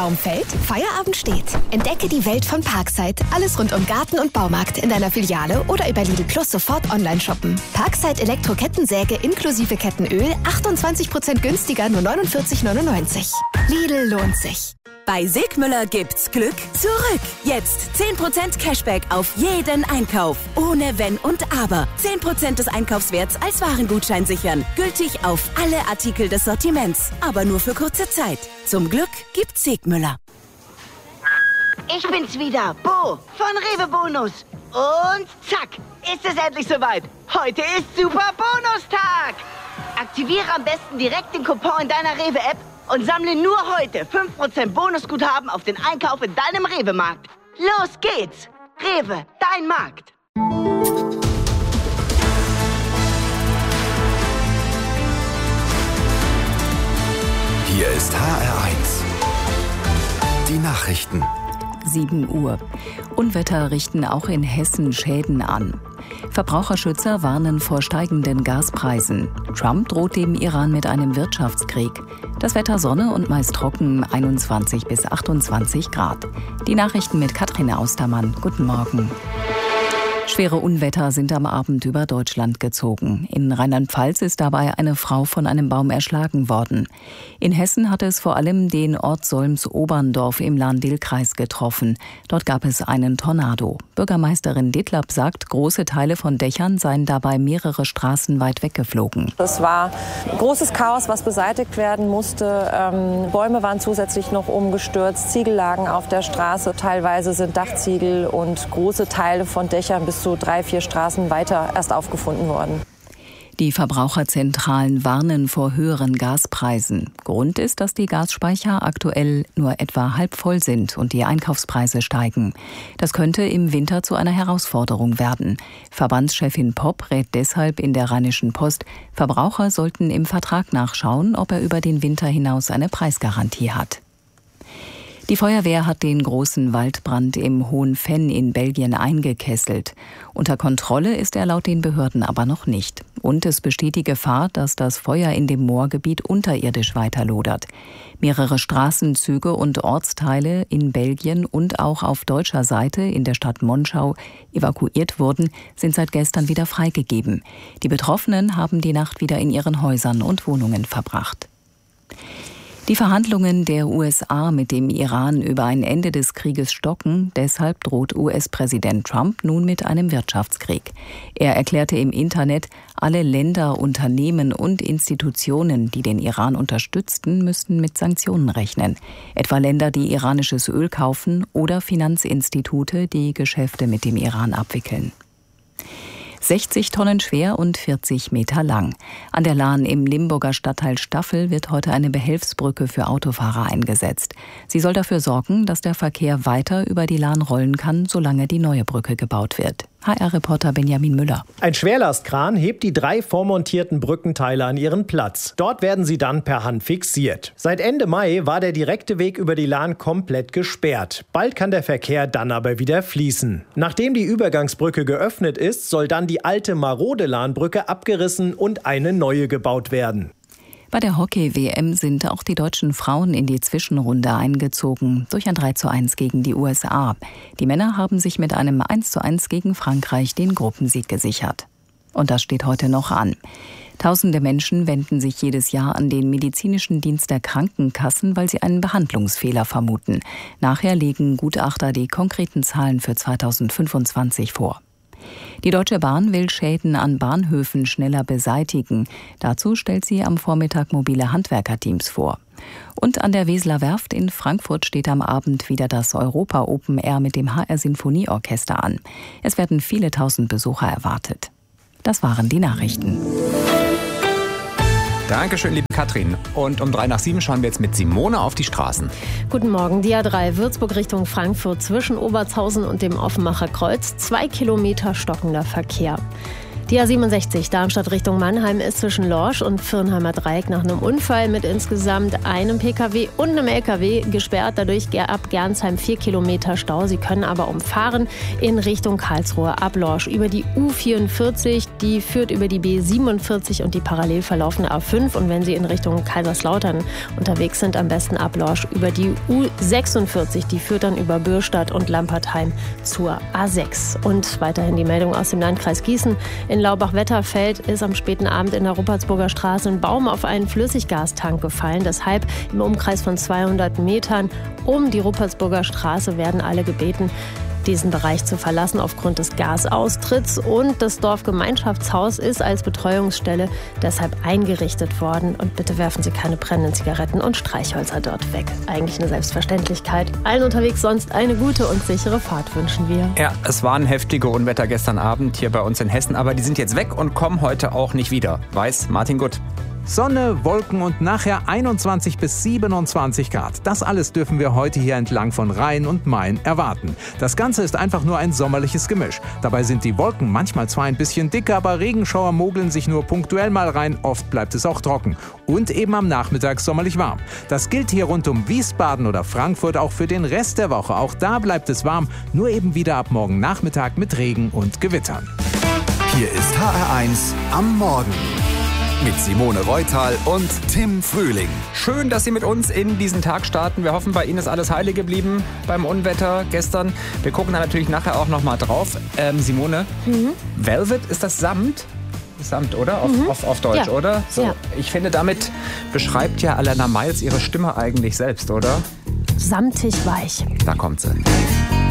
Baum fällt, Feierabend steht. Entdecke die Welt von Parkside. Alles rund um Garten und Baumarkt in deiner Filiale oder über Lidl Plus sofort online shoppen. Parkside Elektro-Kettensäge inklusive Kettenöl 28% günstiger, nur 49,99. Lidl lohnt sich. Bei Sigmüller gibt's Glück zurück. Jetzt 10% Cashback auf jeden Einkauf. Ohne Wenn und Aber. 10% des Einkaufswerts als Warengutschein sichern. Gültig auf alle Artikel des Sortiments. Aber nur für kurze Zeit. Zum Glück gibt's Sigmüller. Ich bin's wieder, Bo von Rewe Bonus. Und zack, ist es endlich soweit. Heute ist Super Bonustag. Aktiviere am besten direkt den Coupon in deiner Rewe-App und sammle nur heute 5% Bonusguthaben auf den Einkauf in deinem Rewe-Markt. Los geht's! Rewe, dein Markt. Hier ist HR1. Die Nachrichten. 7 Uhr. Unwetter richten auch in Hessen Schäden an. Verbraucherschützer warnen vor steigenden Gaspreisen. Trump droht dem Iran mit einem Wirtschaftskrieg. Das Wetter Sonne und meist trocken, 21 bis 28 Grad. Die Nachrichten mit Katrin Austermann. Guten Morgen. Schwere Unwetter sind am Abend über Deutschland gezogen. In Rheinland-Pfalz ist dabei eine Frau von einem Baum erschlagen worden. In Hessen hat es vor allem den Ort Solms-Oberndorf im Lahn-Dill-Kreis getroffen. Dort gab es einen Tornado. Bürgermeisterin Dittlab sagt, große Teile von Dächern seien dabei mehrere Straßen weit weggeflogen. Es war großes Chaos, was beseitigt werden musste. Bäume waren zusätzlich noch umgestürzt, Ziegel lagen auf der Straße. Teilweise sind Dachziegel und große Teile von Dächern bis zu 3-4 Straßen weiter erst aufgefunden worden. Die Verbraucherzentralen warnen vor höheren Gaspreisen. Grund ist, dass die Gasspeicher aktuell nur etwa halb voll sind und die Einkaufspreise steigen. Das könnte im Winter zu einer Herausforderung werden. Verbandschefin Popp rät deshalb in der Rheinischen Post, Verbraucher sollten im Vertrag nachschauen, ob er über den Winter hinaus eine Preisgarantie hat. Die Feuerwehr hat den großen Waldbrand im Hohen Venn in Belgien eingekesselt. Unter Kontrolle ist er laut den Behörden aber noch nicht. Und es besteht die Gefahr, dass das Feuer in dem Moorgebiet unterirdisch weiterlodert. Mehrere Straßenzüge und Ortsteile in Belgien und auch auf deutscher Seite in der Stadt Monschau evakuiert wurden, sind seit gestern wieder freigegeben. Die Betroffenen haben die Nacht wieder in ihren Häusern und Wohnungen verbracht. Die Verhandlungen der USA mit dem Iran über ein Ende des Krieges stocken. Deshalb droht US-Präsident Trump nun mit einem Wirtschaftskrieg. Er erklärte im Internet, alle Länder, Unternehmen und Institutionen, die den Iran unterstützten, müssten mit Sanktionen rechnen. Etwa Länder, die iranisches Öl kaufen oder Finanzinstitute, die Geschäfte mit dem Iran abwickeln. 60 Tonnen schwer und 40 Meter lang. An der Lahn im Limburger Stadtteil Staffel wird heute eine Behelfsbrücke für Autofahrer eingesetzt. Sie soll dafür sorgen, dass der Verkehr weiter über die Lahn rollen kann, solange die neue Brücke gebaut wird. HR-Reporter Benjamin Müller. Ein Schwerlastkran hebt die 3 vormontierten Brückenteile an ihren Platz. Dort werden sie dann per Hand fixiert. Seit Ende Mai war der direkte Weg über die Lahn komplett gesperrt. Bald kann der Verkehr dann aber wieder fließen. Nachdem die Übergangsbrücke geöffnet ist, soll dann die alte marode Lahnbrücke abgerissen und eine neue gebaut werden. Bei der Hockey-WM sind auch die deutschen Frauen in die Zwischenrunde eingezogen, durch ein 3:1 gegen die USA. Die Männer haben sich mit einem 1:1 gegen Frankreich den Gruppensieg gesichert. Und das steht heute noch an. Tausende Menschen wenden sich jedes Jahr an den medizinischen Dienst der Krankenkassen, weil sie einen Behandlungsfehler vermuten. Nachher legen Gutachter die konkreten Zahlen für 2025 vor. Die Deutsche Bahn will Schäden an Bahnhöfen schneller beseitigen. Dazu stellt sie am Vormittag mobile Handwerkerteams vor. Und an der Weseler Werft in Frankfurt steht am Abend wieder das Europa Open Air mit dem HR Sinfonieorchester an. Es werden viele tausend Besucher erwartet. Das waren die Nachrichten. Dankeschön, liebe Katrin. Und um 6:03 schauen wir jetzt mit Simone auf die Straßen. Guten Morgen. Die A3 Würzburg Richtung Frankfurt zwischen Obertshausen und dem Offenbacher Kreuz. 2 Kilometer stockender Verkehr. Die A67 Darmstadt Richtung Mannheim ist zwischen Lorsch und Firnheimer Dreieck nach einem Unfall mit insgesamt einem Pkw und einem Lkw gesperrt. Dadurch ab Gernsheim 4 Kilometer Stau. Sie können aber umfahren in Richtung Karlsruhe ab Lorsch über die U44. Die führt über die B47 und die parallel verlaufende A5. Und wenn Sie in Richtung Kaiserslautern unterwegs sind, am besten ab Lorsch über die U46. Die führt dann über Bürstadt und Lampertheim zur A6. Und weiterhin die Meldung aus dem Landkreis Gießen. In Laubach-Wetterfeld ist am späten Abend in der Ruppertsburger Straße ein Baum auf einen Flüssiggastank gefallen. Deshalb im Umkreis von 200 Metern um die Ruppertsburger Straße werden alle gebeten, diesen Bereich zu verlassen aufgrund des Gasaustritts. Und das Dorfgemeinschaftshaus ist als Betreuungsstelle deshalb eingerichtet worden. Und bitte werfen Sie keine brennenden Zigaretten und Streichhölzer dort weg. Eigentlich eine Selbstverständlichkeit. Allen unterwegs sonst eine gute und sichere Fahrt wünschen wir. Ja, es waren heftige Unwetter gestern Abend hier bei uns in Hessen, aber die sind jetzt weg und kommen heute auch nicht wieder. Weiß Martin Gutt. Sonne, Wolken und nachher 21 bis 27 Grad. Das alles dürfen wir heute hier entlang von Rhein und Main erwarten. Das Ganze ist einfach nur ein sommerliches Gemisch. Dabei sind die Wolken manchmal zwar ein bisschen dicker, aber Regenschauer mogeln sich nur punktuell mal rein. Oft bleibt es auch trocken. Und eben am Nachmittag sommerlich warm. Das gilt hier rund um Wiesbaden oder Frankfurt auch für den Rest der Woche. Auch da bleibt es warm, nur eben wieder ab morgen Nachmittag mit Regen und Gewittern. Hier ist HR1 am Morgen. Mit Simone Reutal und Tim Frühling. Schön, dass Sie mit uns in diesen Tag starten. Wir hoffen, bei Ihnen ist alles heile geblieben beim Unwetter gestern. Wir gucken da natürlich nachher auch noch mal drauf. Simone, Velvet, ist das Samt? Samt, oder? Auf Deutsch, ja. Oder? So. Ja. Ich finde, damit beschreibt ja Alana Miles ihre Stimme eigentlich selbst, oder? Samtig weich. Da kommt sie.